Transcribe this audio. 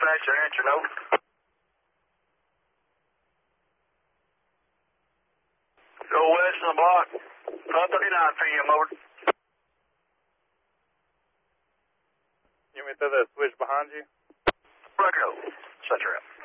Dispatcher, answer, no. Go west on the block. 5:39 p.m. over. You want me to throw that switch behind you? Rocco, set your up.